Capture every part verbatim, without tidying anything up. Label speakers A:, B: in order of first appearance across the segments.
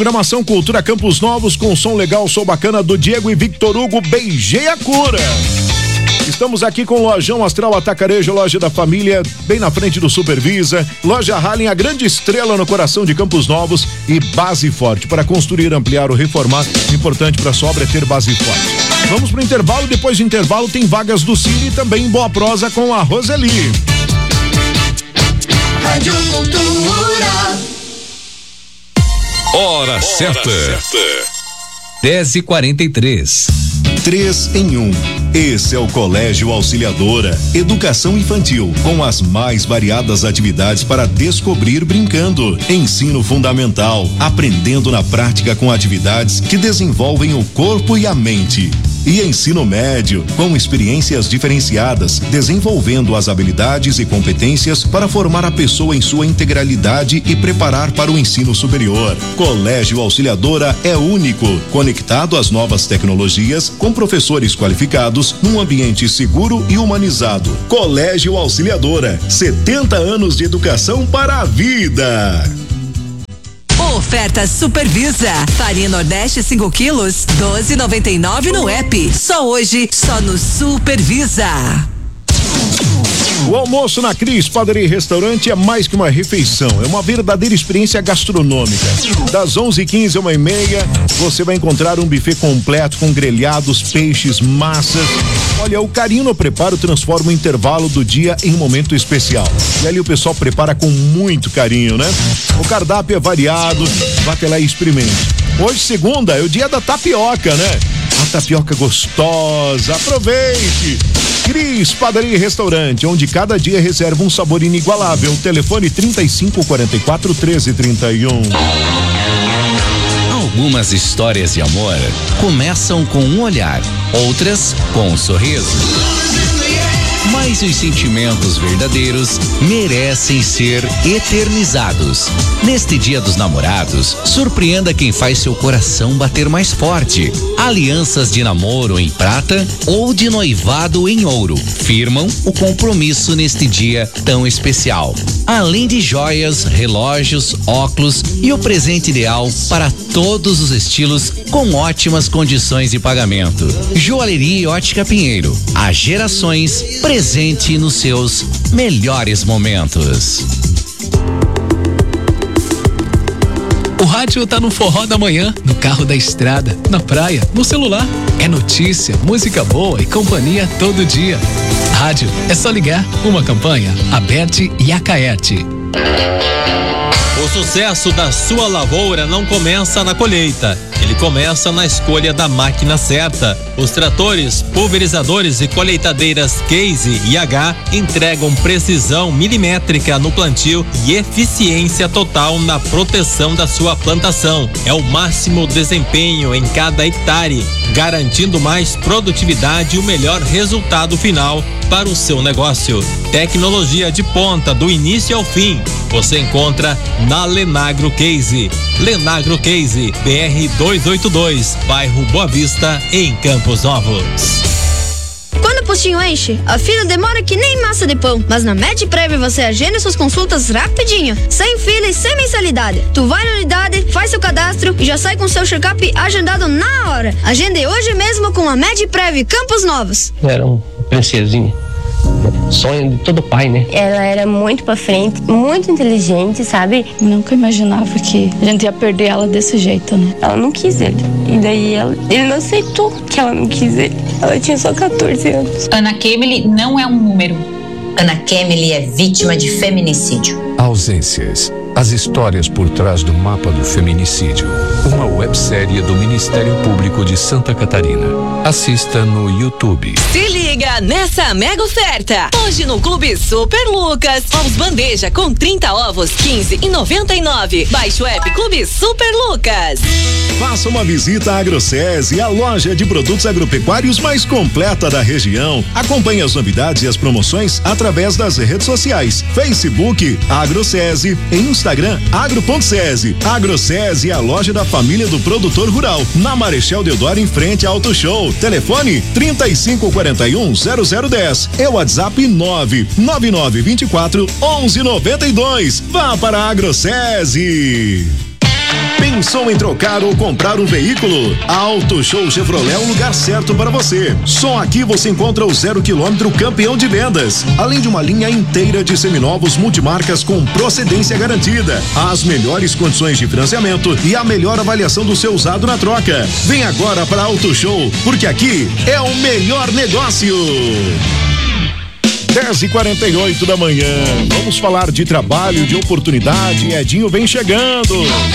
A: Programação Cultura Campos Novos com som legal, som bacana do Diego e Victor Hugo, Beijei a Cura. Estamos aqui com o Lojão Astral Atacarejo, loja da família, bem na frente do Supervisa. Loja Halen, a grande estrela no coração de Campos Novos, e Base Forte. Para construir, ampliar ou reformar, importante para sua obra é ter base forte. Vamos pro intervalo, depois do intervalo tem vagas do Cine e também Boa Prosa com a Roseli.
B: Rádio Cultura.
C: Hora certa. dez e quarenta e três.
D: Três em um. Esse é o Colégio Auxiliadora, educação infantil, com as mais variadas atividades para descobrir brincando. Ensino fundamental, aprendendo na prática com atividades que desenvolvem o corpo e a mente. E ensino médio, com experiências diferenciadas, desenvolvendo as habilidades e competências para formar a pessoa em sua integralidade e preparar para o ensino superior. Colégio Auxiliadora é único, conectado às novas tecnologias, com professores qualificados, num ambiente seguro e humanizado. Colégio Auxiliadora, setenta anos de educação para a vida.
E: Oferta Supervisa. Farinha Nordeste cinco quilos, doze e noventa e nove no app. Só hoje, só no Supervisa.
A: O almoço na Cris Padaria e Restaurante é mais que uma refeição, é uma verdadeira experiência gastronômica. Das onze e quinze a uma e meia, você vai encontrar um buffet completo com grelhados, peixes, massas. Olha, o carinho no preparo transforma o intervalo do dia em um momento especial. E ali o pessoal prepara com muito carinho, né? O cardápio é variado, vá até lá e experimente. Hoje, segunda, é o dia da tapioca, né? A tapioca gostosa, aproveite! Cris Padaria e Restaurante, onde cada dia reserva um sabor inigualável. Telefone trinta e cinco, quarenta e quatro, treze, trinta e um.
C: Algumas histórias de amor começam com um olhar, outras com um sorriso. Mas os sentimentos verdadeiros merecem ser eternizados. Neste Dia dos Namorados, surpreenda quem faz seu coração bater mais forte. Alianças de namoro em prata ou de noivado em ouro firmam o compromisso neste dia tão especial. Além de joias, relógios, óculos e o presente ideal para todos os estilos com ótimas condições de pagamento. Joalheria e Ótica Pinheiro. Há gerações presente nos seus melhores momentos.
F: O rádio tá no forró da manhã, no carro da estrada, na praia, no celular. É notícia, música boa e companhia todo dia. Rádio, é só ligar. Uma campanha, Aberte e Acaerte.
G: O sucesso da sua lavoura não começa na colheita, ele começa na escolha da máquina certa. Os tratores, pulverizadores e colheitadeiras Case e H entregam precisão milimétrica no plantio e eficiência total na proteção da sua plantação. É o máximo desempenho em cada hectare, garantindo mais produtividade e o melhor resultado final para o seu negócio. Tecnologia de ponta do início ao fim, você encontra na Lenagro Case. Lenagro Case, B R duzentos e oitenta e dois, bairro Boa Vista, em Campos Novos.
H: Quando o postinho enche, a fila demora que nem massa de pão. Mas na MedPrev você agenda suas consultas rapidinho, sem fila e sem mensalidade. Tu vai na unidade, faz seu cadastro e já sai com seu check-up agendado na hora. Agende hoje mesmo com a MedPrev Campos Novos.
I: Era um princesinho. Sonho de todo pai, né?
J: Ela era muito pra frente, muito inteligente, sabe?
K: Nunca imaginava que a gente ia perder ela desse jeito, né?
J: Ela não quis ele. E daí ela, ele não aceitou que ela não quis ele. Ela tinha só quatorze anos.
L: Ana Kemily não é um número. Ana Kemily é vítima de feminicídio.
M: Ausências. As histórias por trás do mapa do feminicídio. Uma websérie do Ministério Público de Santa Catarina. Assista no YouTube.
E: Se liga nessa mega oferta. Hoje no Clube Super Lucas. Ovos bandeja com trinta ovos, quinze e noventa e nove. Baixe o app Clube Super Lucas.
D: Faça uma visita à AgroSese, a loja de produtos agropecuários mais completa da região. Acompanhe as novidades e as promoções através das redes sociais. Facebook AgroSese, em Instagram agro.sese. AgroSese, a loja da família do produtor rural, na Marechal Deodoro, em frente ao Auto Show. Telefone trinta e cinco, quarenta e um, zero zero dez. É o WhatsApp nove nove nove, vinte e quatro, onze, noventa e dois. Vá para a AgroSese. Pensou em trocar ou comprar um veículo? A Auto Show Chevrolet é o lugar certo para você. Só aqui você encontra o zero quilômetro campeão de vendas, além de uma linha inteira de seminovos multimarcas com procedência garantida, as melhores condições de financiamento e a melhor avaliação do seu usado na troca. Vem agora para a Auto Show, porque aqui é o melhor negócio.
A: dez e quarenta e oito da manhã. Vamos falar de trabalho, de oportunidade. Edinho vem chegando.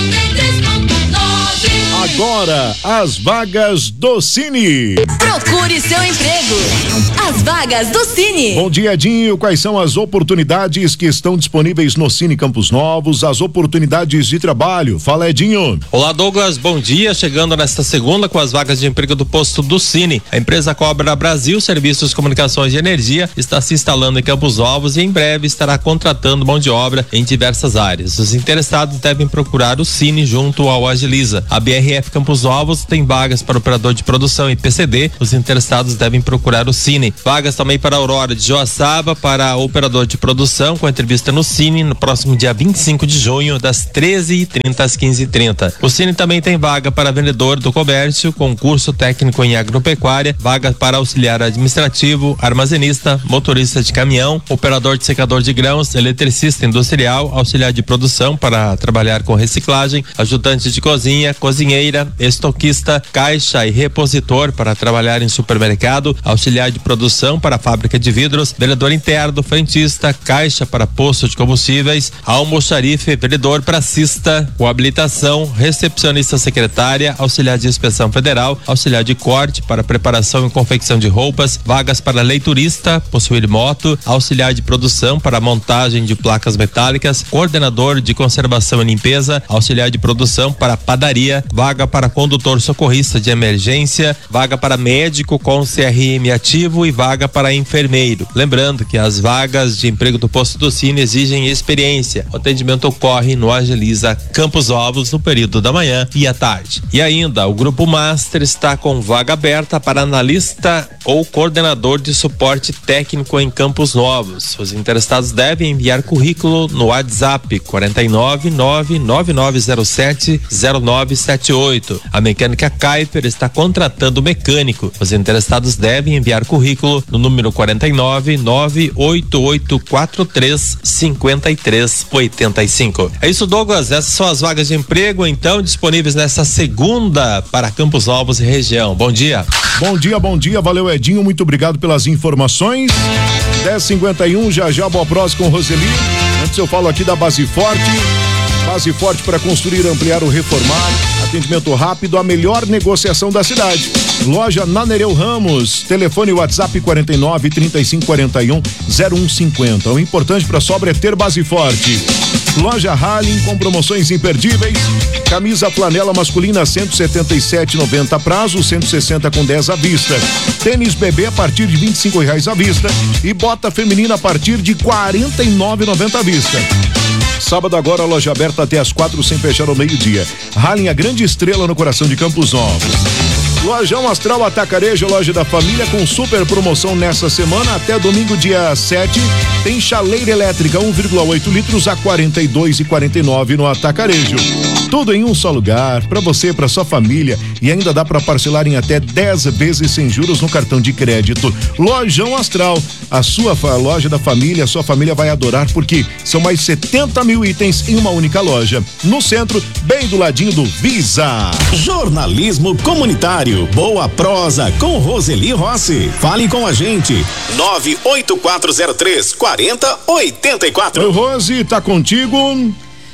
A: Agora, as vagas do Cine.
E: Procure seu emprego. As vagas do Cine.
A: Bom dia, Edinho. Quais são as oportunidades que estão disponíveis no Cine Campos Novos? As oportunidades de trabalho. Fala, Edinho.
G: Olá, Douglas. Bom dia. Chegando nesta segunda com as vagas de emprego do posto do Cine. A empresa Cobra Brasil Serviços, Comunicações e Energia está se instalando em Campos Novos e em breve estará contratando mão de obra em diversas áreas. Os interessados devem procurar o Cine junto ao Agiliza. A B R F Campos Novos tem vagas para operador de produção e P C D. Os interessados devem procurar o Cine. Vagas também para a Aurora de Joaçaba para operador de produção com entrevista no Cine no próximo dia vinte e cinco de junho, das treze e trinta às quinze e trinta. O Cine também tem vaga para vendedor do comércio, concurso técnico em agropecuária, vaga para auxiliar administrativo, armazenista, motorista de caminhão, operador de secador de grãos, eletricista industrial, auxiliar de produção para trabalhar com reciclagem, ajudante de cozinha, cozinheira, estoquista, caixa e repositor para trabalhar em supermercado, auxiliar de produção para fábrica de vidros, vendedor interno, frentista, caixa para posto de combustíveis, almoxarife, vendedor pracista, com habilitação, recepcionista secretária, auxiliar de inspeção federal, auxiliar de corte para preparação e confecção de roupas, vagas para leiturista, possuir moto, auxiliar de produção para montagem de placas metálicas, coordenador de conservação e limpeza, auxiliar de produção para padaria, vaga para condutor socorrista de emergência, vaga para médico com C R M ativo e vaga para enfermeiro. Lembrando que as vagas de emprego do posto do Cine exigem experiência. O atendimento ocorre no Agiliza Campos Novos no período da manhã e à tarde. E ainda, o Grupo Master está com vaga aberta para analista ou coordenador de suporte técnico em Campos Novos. Os interessados devem enviar currículo no WhatsApp quarenta e nove, nove nove nove zero sete, zero nove sete oito. A Mecânica Kuiper está contratando mecânico. Os interessados devem enviar currículo no número quarenta e nove, nove oito oito quatro três, cinco três oito cinco. É isso, Douglas. Essas são as vagas de emprego, então, disponíveis nessa segunda para Campos Novos e região. Bom dia.
A: Bom dia, bom dia. Valeu, Edinho. Muito obrigado pelas informações. dez e cinquenta e um, já já, boa próxima com Roseli. Antes eu falo aqui da Base Forte. Base Forte para construir, ampliar ou reformar. Atendimento rápido, a melhor negociação da cidade. Loja na Nereu Ramos. Telefone WhatsApp quarenta e nove, trinta e cinco quarenta e um, zero um cinquenta. O importante para a sobra é ter Base Forte. Loja Halling com promoções imperdíveis. Camisa flanela masculina cento e setenta e sete e noventa prazo, cento e sessenta com dez à vista. Tênis bebê a partir de vinte e cinco reais à vista e bota feminina a partir de quarenta e nove e noventa à vista. Sábado agora, loja aberta até as quatro, sem fechar ao meio-dia. Halling, a grande estrela no coração de Campos Novos. Lojão Astral Atacarejo, loja da família, com super promoção nessa semana. Até domingo, dia sete, tem chaleira elétrica um vírgula oito litros a quarenta e dois e quarenta e nove no Atacarejo. Tudo em um só lugar, para você, para sua família, e ainda dá para parcelar em até dez vezes sem juros no cartão de crédito. Lojão Astral, a sua fa- loja da família, a sua família vai adorar, porque são mais setenta mil itens em uma única loja. No centro, bem do ladinho do Visa.
D: Jornalismo comunitário, boa prosa com Roseli Rossi. Fale com a gente. nove oito quatro zero três, quatro zero oito quatro.
A: Oi, Rose, tá contigo?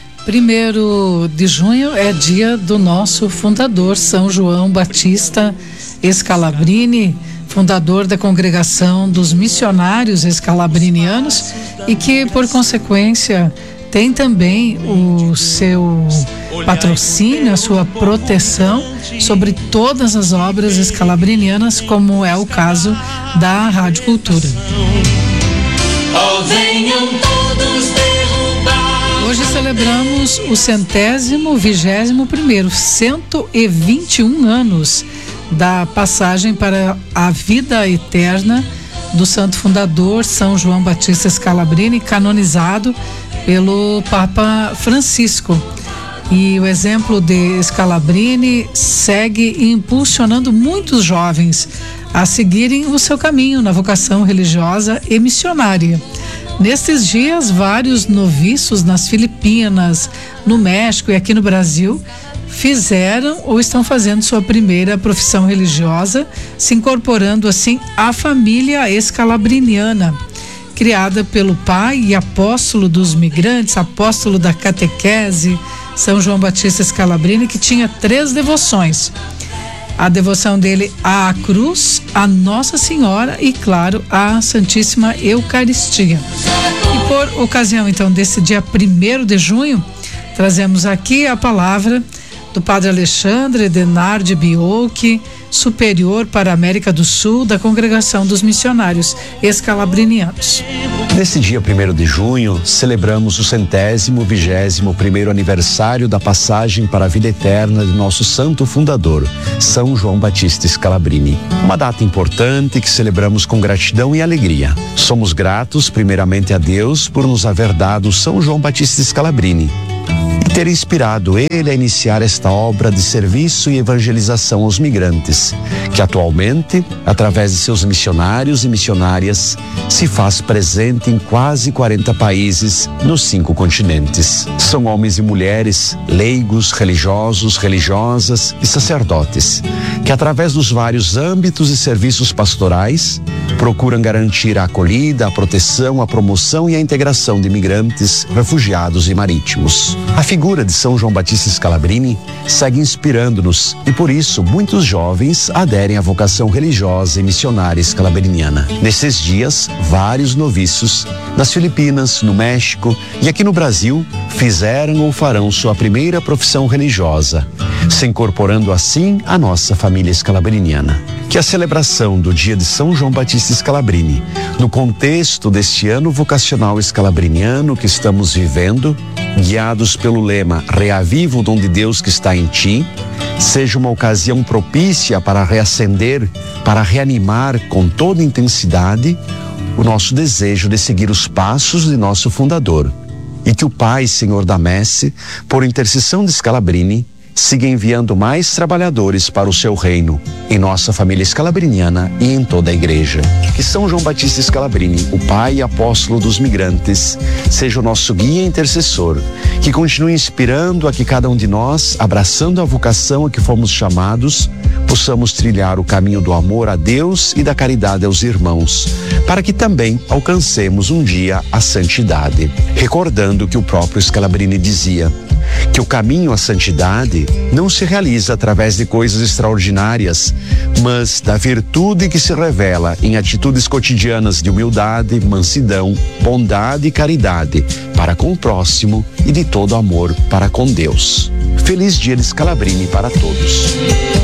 N: Primeiro de junho é dia do nosso fundador, São João Batista Scalabrini, fundador da Congregação dos Missionários Scalabrinianos, e que, por consequência, tem também o seu patrocínio, a sua proteção sobre todas as obras escalabrinianas, como é o caso da Rádio Cultura.
B: Oh, venham todos derrubar.
N: Hoje celebramos o centésimo, vigésimo primeiro, cento e vinte e um anos da passagem para a vida eterna do santo fundador São João Batista Scalabrini, canonizado pelo Papa Francisco. E o exemplo de Scalabrini segue impulsionando muitos jovens a seguirem o seu caminho na vocação religiosa e missionária. Nestes dias, vários noviços nas Filipinas, no México e aqui no Brasil fizeram ou estão fazendo sua primeira profissão religiosa, se incorporando assim à família escalabriniana, criada pelo pai e apóstolo dos migrantes, apóstolo da catequese, São João Batista Scalabrini, que tinha três devoções. A devoção dele à cruz, à Nossa Senhora e, claro, à Santíssima Eucaristia. E por ocasião, então, desse dia primeiro de junho, trazemos aqui a palavra do Padre Alexandre Denardi Biocchi, superior para a América do Sul da Congregação dos Missionários Escalabrinianos.
O: Nesse dia primeiro de junho, celebramos o centésimo vigésimo primeiro aniversário da passagem para a vida eterna de nosso santo fundador, São João Batista Scalabrini. Uma data importante que celebramos com gratidão e alegria. Somos gratos primeiramente a Deus por nos haver dado São João Batista Scalabrini e ter inspirado ele a iniciar esta obra de serviço e evangelização aos migrantes, que atualmente, através de seus missionários e missionárias, se faz presente em quase quarenta países nos cinco continentes. São homens e mulheres, leigos, religiosos, religiosas e sacerdotes, que através dos vários âmbitos e serviços pastorais, procuram garantir a acolhida, a proteção, a promoção e a integração de imigrantes, refugiados e marítimos. A figura de São João Batista Scalabrini segue inspirando-nos e por isso muitos jovens aderem à vocação religiosa e missionária escalabriniana. Nesses dias, vários noviços nas Filipinas, no México e aqui no Brasil fizeram ou farão sua primeira profissão religiosa, se incorporando assim à nossa família escalabriniana. Que a celebração do dia de São João Batista Scalabrini, no contexto deste ano vocacional escalabriniano que estamos vivendo, guiados pelo lema Reaviva o dom de Deus que está em ti, seja uma ocasião propícia para reacender, para reanimar com toda intensidade o nosso desejo de seguir os passos de nosso fundador. E que o Pai, Senhor da Messe, por intercessão de Scalabrini, siga enviando mais trabalhadores para o seu reino, em nossa família escalabriniana e em toda a igreja. Que São João Batista Scalabrini, o Pai e apóstolo dos migrantes, seja o nosso guia e intercessor, que continue inspirando a que cada um de nós, abraçando a vocação a que fomos chamados, possamos trilhar o caminho do amor a Deus e da caridade aos irmãos, para que também alcancemos um dia a santidade. Recordando que o próprio Scalabrini dizia que o caminho à santidade não se realiza através de coisas extraordinárias, mas da virtude que se revela em atitudes cotidianas de humildade, mansidão, bondade e caridade para com o próximo e de todo amor para com Deus. Feliz dia de Scalabrini para todos.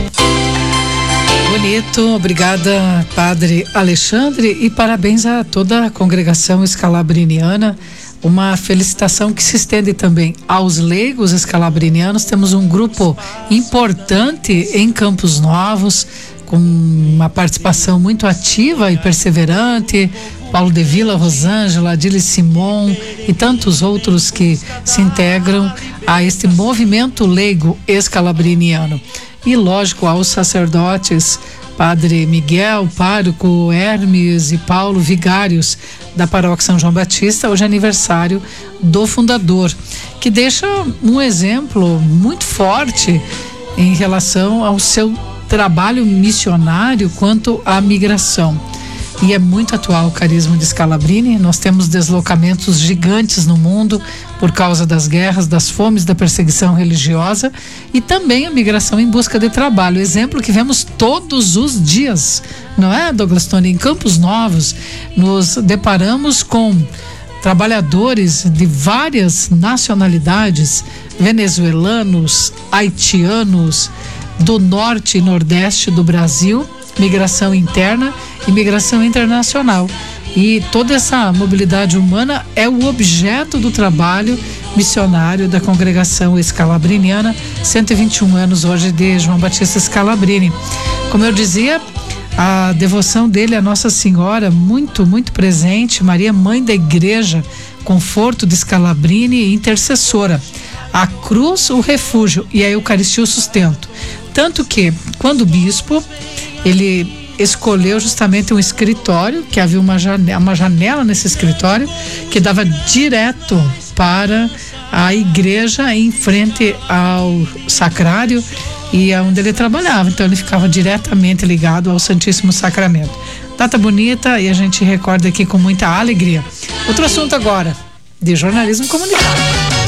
N: Bonito, obrigada, Padre Alexandre, e parabéns a toda a congregação escalabriniana. Uma felicitação que se estende também aos leigos escalabrinianos. Temos um grupo importante em Campos Novos, com uma participação muito ativa e perseverante. Paulo de Vila, Rosângela, Adília Simon e tantos outros que se integram a este movimento leigo escalabriniano. E, lógico, aos sacerdotes, Padre Miguel, pároco Hermes e Paulo, vigários da Paróquia São João Batista, hoje é aniversário do fundador, que deixa um exemplo muito forte em relação ao seu trabalho missionário quanto à migração. E é muito atual o carisma de Scalabrini. Nós temos deslocamentos gigantes no mundo por causa das guerras, das fomes, da perseguição religiosa e também a migração em busca de trabalho. Exemplo que vemos todos os dias, não é, Douglas Tony? Em Campos Novos, nos deparamos com trabalhadores de várias nacionalidades, venezuelanos, haitianos, do norte e nordeste do Brasil, migração interna e migração internacional. E toda essa mobilidade humana é o objeto do trabalho missionário da congregação escalabriniana, cento e vinte e um anos hoje de João Batista Scalabrini. Como eu dizia, a devoção dele à Nossa Senhora, muito, muito presente, Maria, mãe da igreja, conforto de Scalabrini e intercessora. a cruz o refúgio e a Eucaristia o sustento. Tanto que, quando o bispo, ele escolheu justamente um escritório, que havia uma janela, uma janela nesse escritório, que dava direto para a igreja em frente ao sacrário e aonde ele trabalhava. Então ele ficava diretamente ligado ao Santíssimo Sacramento. Data bonita e a gente recorda aqui com muita alegria. Outro assunto agora, de jornalismo comunitário.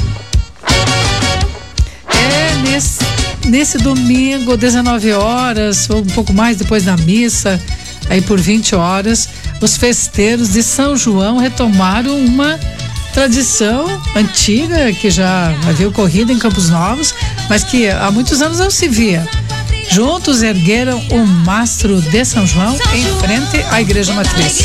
N: É nesse, nesse domingo, dezenove horas, ou um pouco mais depois da missa, aí por vinte horas, os festeiros de São João retomaram uma tradição antiga que já havia ocorrido em Campos Novos, mas que há muitos anos não se via. Juntos ergueram o mastro de São João em frente à Igreja Matriz.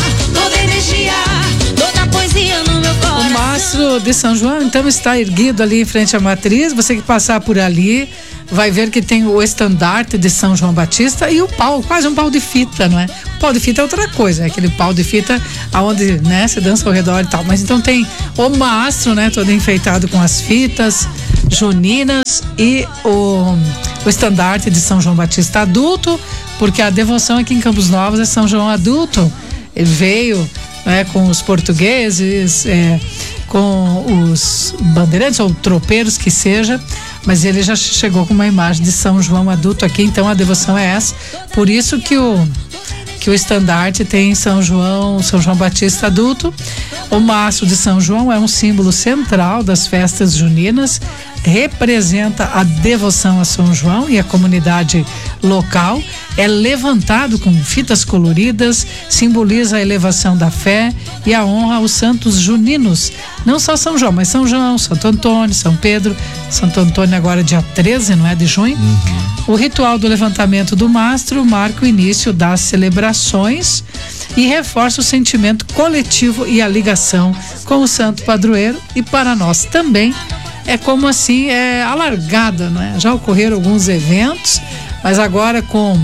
N: O mastro de São João então está erguido ali em frente à Matriz. Você que passar por ali vai ver que tem o estandarte de São João Batista e o pau, quase um pau de fita, não é? O pau de fita é outra coisa, é aquele pau de fita aonde, né, se dança ao redor e tal. Mas então tem o mastro, né, todo enfeitado com as fitas juninas e o, o estandarte de São João Batista adulto, porque a devoção aqui em Campos Novos é São João adulto. Ele veio, né, com os portugueses, é, com os bandeirantes ou tropeiros que seja, mas ele já chegou com uma imagem de São João adulto aqui, então a devoção é essa. Por isso que o que o estandarte tem São João, São João Batista adulto. O mastro de São João é um símbolo central das festas juninas, representa a devoção a São João e a comunidade local, é levantado com fitas coloridas, simboliza a elevação da fé e a honra aos santos juninos. Não só São João, mas São João, Santo Antônio, São Pedro. Santo Antônio agora dia treze, não é, de junho. Uhum. O ritual do levantamento do mastro marca o início das celebrações e reforça o sentimento coletivo e a ligação com o santo padroeiro, e para nós também é como assim, é alargada, não é? Já ocorreram alguns eventos, mas agora com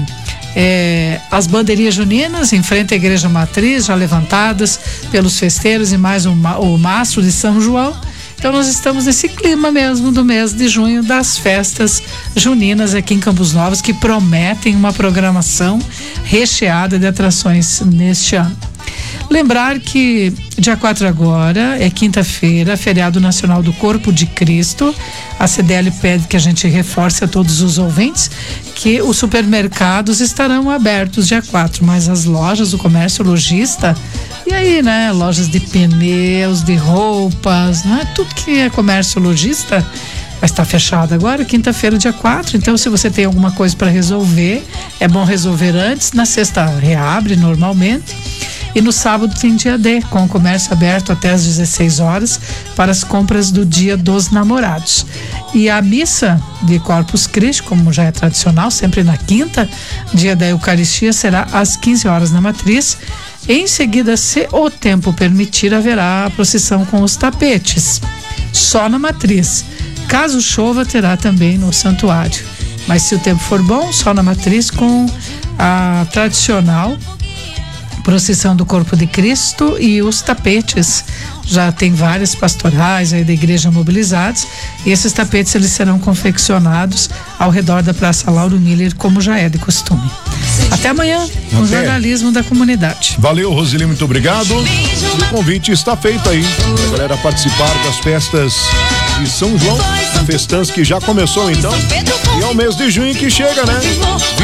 N: é, as bandeirinhas juninas em frente à Igreja Matriz, já levantadas pelos festeiros e mais o, o mastro de São João. Então nós estamos nesse clima mesmo do mês de junho das festas juninas aqui em Campos Novos, que prometem uma programação recheada de atrações neste ano. Lembrar que dia quatro agora é quinta-feira, feriado nacional do Corpo de Cristo. A C D L pede que a gente reforce a todos os ouvintes que os supermercados estarão abertos dia quatro, mas as lojas, o comércio lojista, e aí, né, lojas de pneus, de roupas, né, tudo que é comércio lojista vai estar fechado agora, quinta-feira, dia quatro. Então, se você tem alguma coisa para resolver, é bom resolver antes. Na sexta reabre normalmente. E no sábado tem dia D, com o comércio aberto até às dezesseis horas para as compras do Dia dos Namorados. E a missa de Corpus Christi, como já é tradicional, sempre na quinta, dia da Eucaristia, será às quinze horas na Matriz. Em seguida, se o tempo permitir, haverá a procissão com os tapetes, só na Matriz. Caso chova, terá também no santuário. Mas se o tempo for bom, só na Matriz com a tradicional procissão do Corpo de Cristo e os tapetes. Já tem várias pastorais aí da igreja mobilizados, e esses tapetes eles serão confeccionados ao redor da Praça Lauro Miller, como já é de costume. Até amanhã, com o jornalismo da comunidade.
A: Valeu, Roseli, muito obrigado. O convite está feito aí, a galera participar das festas de São João, festança que já começou então, e é o mês de junho que chega, né?